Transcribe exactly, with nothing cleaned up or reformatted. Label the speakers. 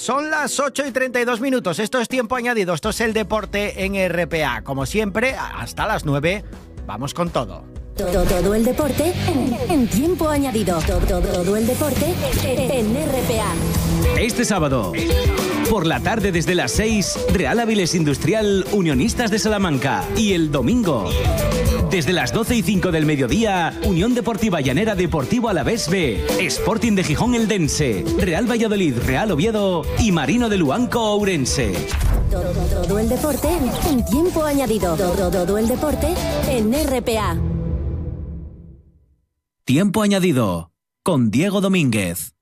Speaker 1: Son las ocho y treinta y dos minutos. Esto es Tiempo Añadido. Esto es el deporte en R P A. Como siempre, hasta las nueve. Vamos con todo.
Speaker 2: Todo, todo el deporte en, en Tiempo Añadido. Todo, todo, todo el deporte en R P A.
Speaker 3: Este sábado, por la tarde desde las seis, Real Avilés Industrial, Unionistas de Salamanca. Y el domingo, desde las doce y cinco del mediodía, Unión Deportiva Llanera Deportivo Alavés B, Sporting de Gijón Eldense, Real Valladolid Real Oviedo y Marino de Luanco Ourense.
Speaker 2: Todo, todo el deporte en Tiempo Añadido. Todo, todo el deporte en R P A.
Speaker 3: Tiempo Añadido con Diego Domínguez.